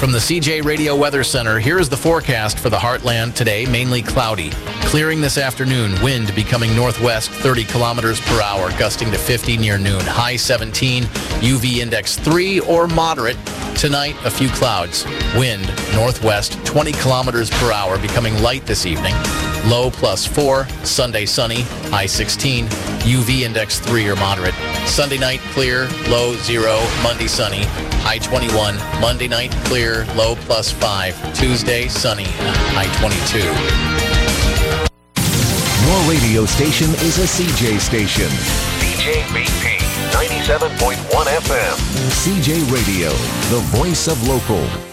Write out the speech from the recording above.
From the CJ Radio Weather Center, here is the forecast for the Heartland today. Mainly cloudy. Clearing this afternoon. Wind becoming northwest 30 kilometers per hour, gusting to 50 near noon. High 17. UV index 3 or moderate. Tonight, a few clouds. Wind northwest 20 kilometers per hour, becoming light this evening. Low +4. Sunday sunny. High 16. UV index 3 or moderate. Sunday night clear. Low 0. Monday sunny. High 21. Monday night clear. Low +5. Tuesday sunny. High 22. Your radio station is a CJ station. CJBP 97.1 FM. CJ Radio, the voice of local.